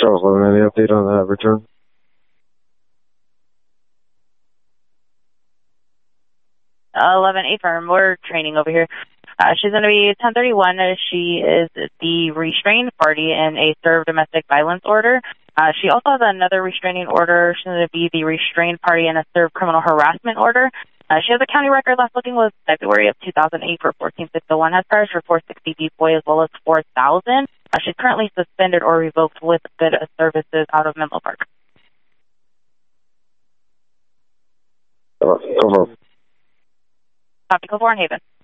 Charles 11, any update on that return? Affirm. We're training over here. She's going to be 1031. She is the restrained party in a served domestic violence order. She also has another restraining order. She's going to be the restrained party in a served criminal harassment order. She has a county record. Last looking was February of 2008 for 14601. Has priors for 460 DPOY as well as 4000. She's currently suspended or revoked with good services out of Menlo Park. Go for it. Copy, Cove Haven.